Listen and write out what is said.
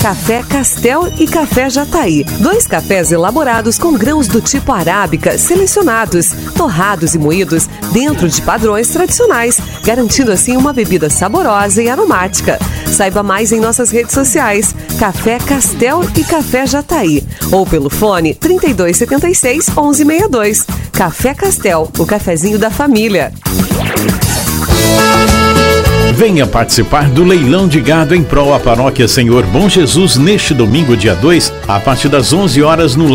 Café Castel e Café Jataí. 2 cafés elaborados com grãos do tipo arábica, selecionados, torrados e moídos dentro de padrões tradicionais, garantindo assim uma bebida saborosa e aromática. Saiba mais em nossas redes sociais, Café Castel e Café Jataí, ou pelo fone 3276-1162. Café Castel, o cafezinho da família. Venha participar do leilão de gado em prol à Paróquia Senhor Bom Jesus neste domingo, dia 2, a partir das 11 horas no